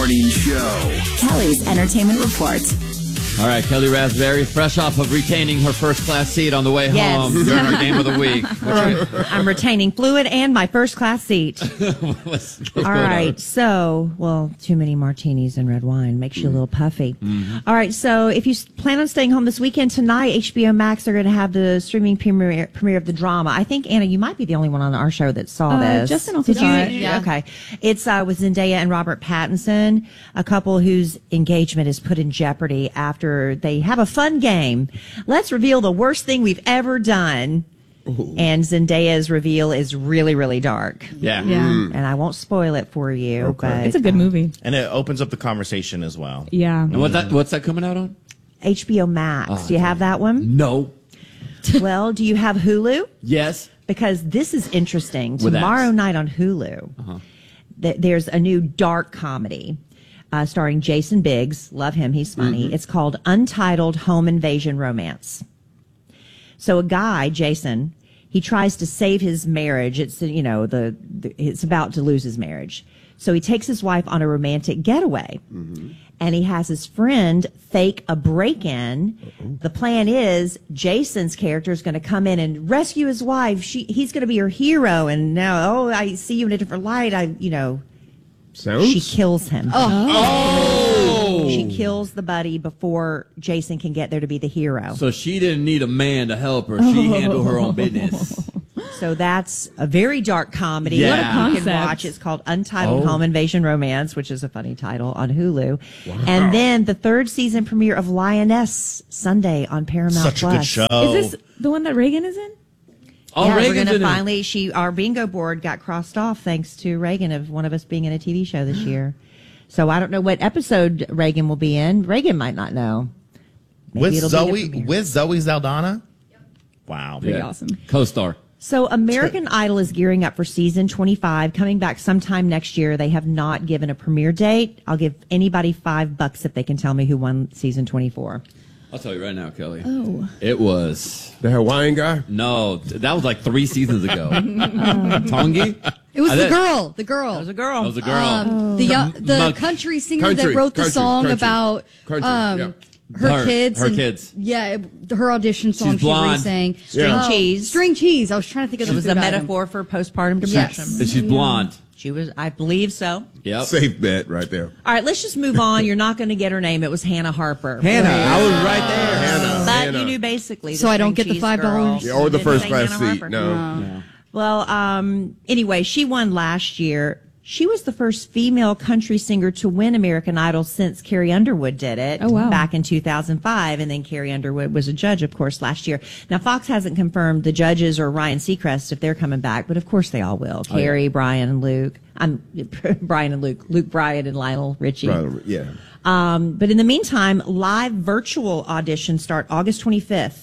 Morning Show. Kelly's Entertainment Report. All right, Kelly Raspberry, fresh off of retaining her first-class seat on the way home during our game of the week. I'm retaining fluid and my first-class seat. What's All right, on? so, too many martinis and red wine makes you a little puffy. All right, so if you plan on staying home this weekend, tonight, HBO Max are going to have the streaming premiere of the drama. I think, Anna, you might be the only one on our show that saw this. Justin also saw it. Yeah. Okay. It's with Zendaya and Robert Pattinson, a couple whose engagement is put in jeopardy after they have a fun game. Let's reveal the worst thing we've ever done. Ooh. And Zendaya's reveal is really, really dark. Yeah. And I won't spoil it for you. Okay. But it's a good movie. And it opens up the conversation as well. Yeah. And what's that coming out on? HBO Max. Do you have that one? No. Well, do you have Hulu? Yes. Because this is interesting. With Tomorrow X. night on Hulu, there's a new dark comedy starring Jason Biggs. Love him. He's funny. It's called Untitled Home Invasion Romance. So a guy, Jason, he tries to save his marriage. It's, it's about to lose his marriage. So he takes his wife on a romantic getaway. And he has his friend fake a break-in. The plan is Jason's character is going to come in and rescue his wife. He's going to be her hero. And now, I see you in a different light. She kills him. She kills the buddy before Jason can get there to be the hero. So she didn't need a man to help her. She handled her own business. So that's a very dark comedy. Yeah. What a You concept. can watch. It's called Untitled Home Invasion Romance, which is a funny title on Hulu. Wow. And then the third season premiere of Lioness Sunday on Paramount+. Such a good show. Is this the one that Reagan is in? Yeah, we're Reagan's going to in it. our bingo board got crossed off thanks to Reagan of one of us being in a TV show this year. So I don't know what episode Reagan will be in. Reagan might not know. Maybe With it'll be the premiere. Zoe Saldana? Yep. Wow. Pretty awesome. Co-star. So American Idol is gearing up for season 25, coming back sometime next year. They have not given a premiere date. I'll give anybody $5 if they can tell me who won season 24. I'll tell you right now, Kelly. Oh. It was... The Hawaiian guy? No, that was like 3 seasons ago. Tongi? It was That the girl. The girl. That was a girl. was a girl. The country singer that wrote the song about her kids. Her and- kids. Yeah, her audition song She's she blonde. sang. String cheese. String cheese. I was trying to think of It was the a food item. metaphor for postpartum depression. Yes. And she's blonde. She was, I believe so. Yep. Safe bet right there. All right, let's just move on. You're not going to get her name. It was Hannah Harper. Hannah. I was right there. Hannah. But Hannah. you knew basically. So I don't get the cheese $5? girl. Yeah, or the You first didn't say class Hannah seat. Harper. No. Well, anyway, she won last year. She was the first female country singer to win American Idol since Carrie Underwood did it back in 2005. And then Carrie Underwood was a judge, of course, last year. Now, Fox hasn't confirmed the judges or Ryan Seacrest if they're coming back, but of course they all will. Carrie, Brian, and Luke. Brian and Luke. Luke Bryan and Lionel Richie. Right, yeah. But in the meantime, live virtual auditions start August 25th.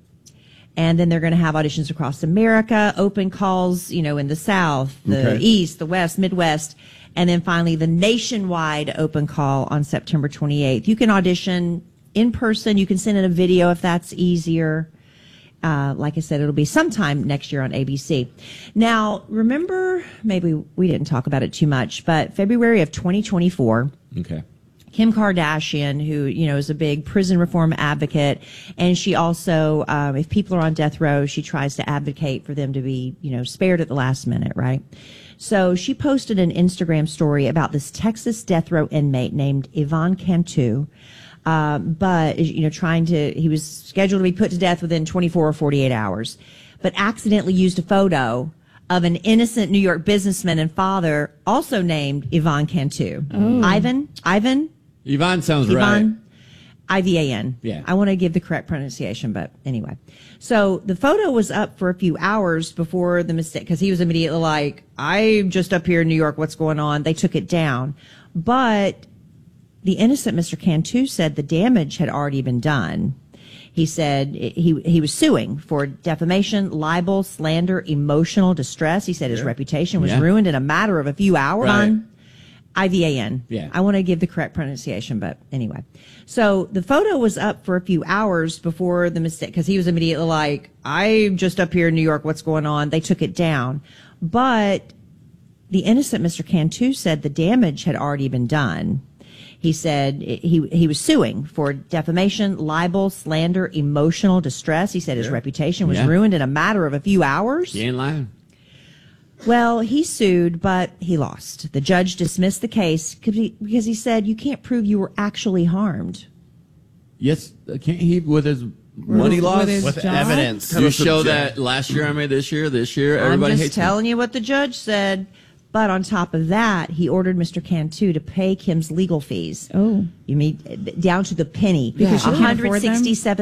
And then they're going to have auditions across America, open calls, in the South, the East, the West, Midwest, and then finally the nationwide open call on September 28th. You can audition in person. You can send in a video if that's easier. Like I said, it'll be sometime next year on ABC. Now, remember, maybe we didn't talk about it too much, but February of 2024. Okay. Kim Kardashian, who, is a big prison reform advocate. And she also, if people are on death row, she tries to advocate for them to be, spared at the last minute, right? So she posted an Instagram story about this Texas death row inmate named Ivan Cantu. But, he was scheduled to be put to death within 24 or 48 hours, but accidentally used a photo of an innocent New York businessman and father also named Ivan Cantu. Ivan? Yvonne sounds right. Ivan. Yeah. I want to give the correct pronunciation, but anyway. So the photo was up for a few hours before the mistake, because he was immediately like, I'm just up here in New York. What's going on? They took it down. But the innocent Mr. Cantu said the damage had already been done. He said he was suing for defamation, libel, slander, emotional distress. He said his reputation was ruined in a matter of a few hours. Right. Ivan. Yeah. I want to give the correct pronunciation, but anyway. So the photo was up for a few hours before the mistake, because he was immediately like, I'm just up here in New York. What's going on? They took it down. But the innocent Mr. Cantu said the damage had already been done. He said he was suing for defamation, libel, slander, emotional distress. He said his reputation was ruined in a matter of a few hours. You ain't lying. Well, he sued, but he lost. The judge dismissed the case because he said you can't prove you were actually harmed. Yes, can't he with his money loss? With evidence. You show that last year I made this year, everybody I'm hates just telling you what the judge said. But on top of that, he ordered Mr. Cantu to pay Kim's legal fees. Oh. You mean down to the penny. Because she can't afford them?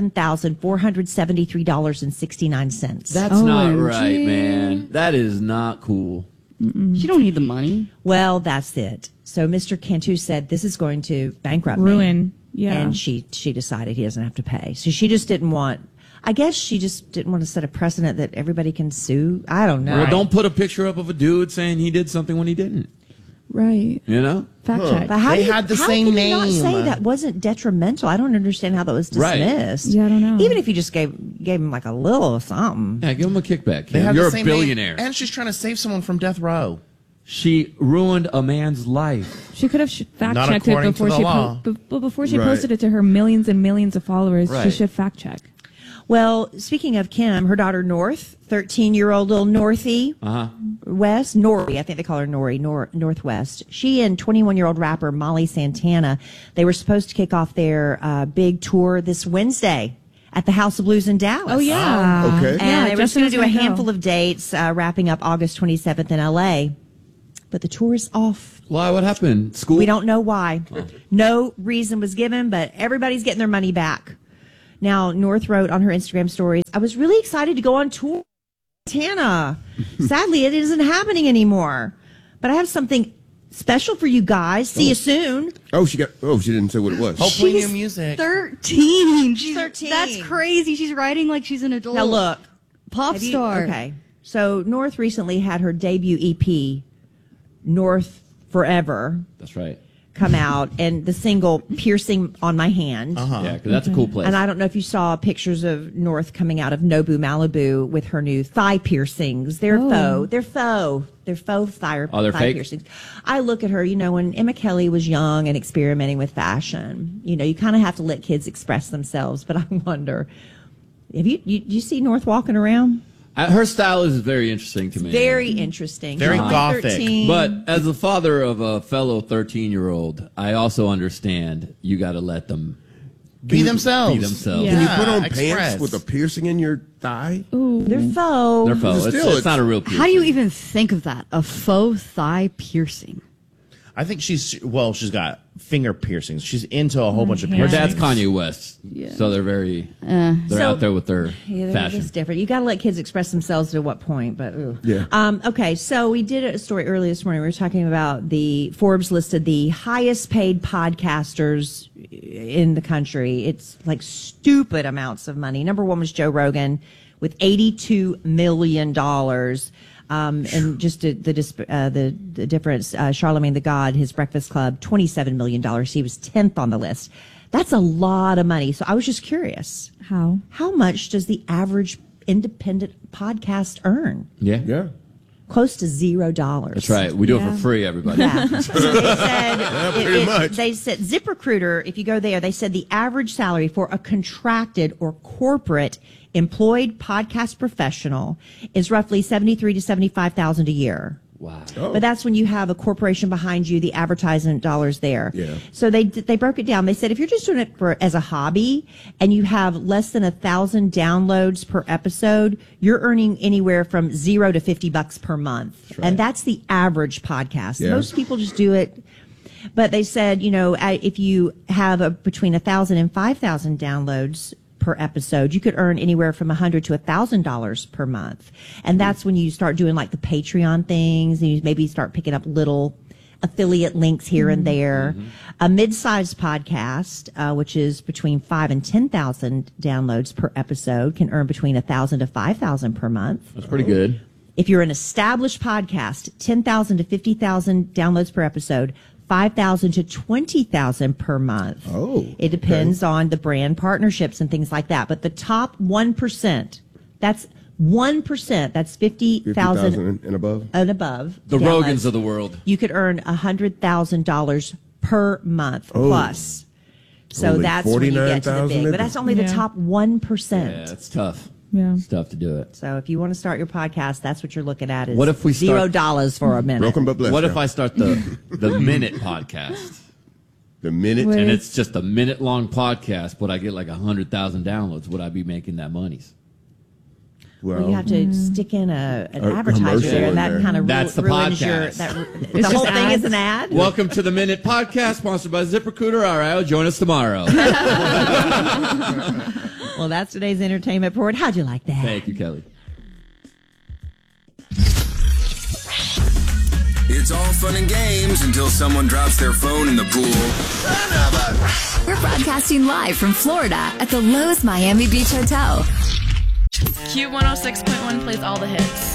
$167,473.69. That's not right, man. That is not cool. She don't need the money. Well, that's it. So Mr. Cantu said this is going to bankrupt me. Ruin. Yeah. And she decided he doesn't have to pay. So she just didn't want, I guess she just didn't want to set a precedent that everybody can sue. I don't know. Well, don't put a picture up of a dude saying he did something when he didn't. Right. You know? Fact check. But how They had the same can name. You not say that wasn't detrimental? I don't understand how that was dismissed. Yeah, I don't know. Even if you just gave him like a little something. Yeah, give him a kickback. They have You're the a same billionaire. name, and she's trying to save someone from death row. She ruined a man's life. She could have fact Not checked it according to before the she law. before she Right. posted it to her millions and millions of followers. She Right. should fact check. Well, speaking of Kim, her daughter North, 13-year-old little Northie, West, Nori, I think they call her Nori, Northwest. She and 21-year-old rapper Molly Santana, they were supposed to kick off their big tour this Wednesday at the House of Blues in Dallas. Oh yeah. Okay. And Yeah, they were just Justin going was to do a gonna go. handful of dates, wrapping up August 27th in L.A., but the tour is off. Why? What happened? School? We don't know why. No reason was given, but everybody's getting their money back. Now, North wrote on her Instagram stories, I was really excited to go on tour. Tana. Sadly, it isn't happening anymore. But I have something special for you guys. See you soon. She didn't say what it was. Hopefully She's new music. 13. She's 13. That's crazy. She's writing like she's an adult. Now, look. Pop Have you- star. Okay. So, North recently had her debut EP, North Forever, That's right. come out, and the single Piercing on My Hand. Yeah, because that's a cool place. And I don't know if you saw pictures of North coming out of Nobu, Malibu with her new thigh piercings. They're faux. They're faux. They're faux thigh, Oh, they're thigh fake? piercings. I look at her, when Emma Kelly was young and experimenting with fashion, you kind of have to let kids express themselves. But I wonder, have you see North walking around? Her style is very interesting to me. Very interesting. Very She's only gothic. 13. But as a father of a fellow 13-year-old, I also understand you got to let them Be themselves. Be themselves. Yeah. Can you put on express. pants with a piercing in your thigh? They're faux. They're faux. Still, It's not a real piercing. How do you even think of that? A faux thigh piercing. I think she's got finger piercings. She's into a whole bunch of Her piercings. dad's Kanye West, so they're they're out there with their Yeah, fashion. it's different. You got to let kids express themselves to what point, but ooh. Yeah. Okay, so we did a story earlier this morning. We were talking about the Forbes listed the highest paid podcasters in the country. It's like stupid amounts of money. Number one was Joe Rogan with $82 million. And just the difference, Charlemagne the God, his Breakfast Club, $27 million. He was 10th on the list. That's a lot of money. So I was just curious. How? How much does the average independent podcast earn? Yeah. Close to $0. That's right. We do it Yeah. for free, everybody. Yeah. They said, pretty much. They said ZipRecruiter, if you go there, they said the average salary for a contracted or corporate employed podcast professional is roughly $73,000 to $75,000 a year. Wow. But that's when you have a corporation behind you, the advertisement dollars there. Yeah. So they broke it down. They said if you're just doing it as a hobby and you have less than 1,000 downloads per episode, you're earning anywhere from $0 to $50 per month, and that's the average podcast. Yeah. Most people just do it. But they said, if you have between 1,000 and 5,000 downloads per episode, you could earn anywhere from $100 to $1,000 per month. And that's when you start doing like the Patreon things and you maybe start picking up little affiliate links here and there. A mid-sized podcast, which is between 5,000 and 10,000 downloads per episode, can earn between 1,000 to 5,000 per month. That's pretty good. If you're an established podcast, 10,000 to 50,000 downloads per episode, 5,000 to 20,000 per month. Oh, It depends on the brand partnerships and things like that. But the top 1%, that's 1%, that's 50,000 50,000 and above. and above. The downloads. Rogans of the world. You could earn $100,000 per month plus. So Only that's when you get to the 49,000 big. But that's only the top 1%. Yeah, it's tough. Yeah. It's tough to do it. So if you want to start your podcast, that's what you're looking at is what if we $0 for a minute. Broken but blessed. What if I start the minute podcast? The minute? Wait. And it's just a minute-long podcast, but I get like 100,000 downloads. Would I be making that monies? Well, you have to stick in an advertiser commercial there, and that in there. kind of That's the ruins podcast. the whole thing is an ad. Welcome to the Minute Podcast, sponsored by ZipRecruiter. All right, join us tomorrow. Well, that's today's entertainment report. How'd you like that? Thank you, Kelly. It's all fun and games until someone drops their phone in the pool. We're broadcasting live from Florida at the Lowe's Miami Beach Hotel. Q106.1 plays all the hits.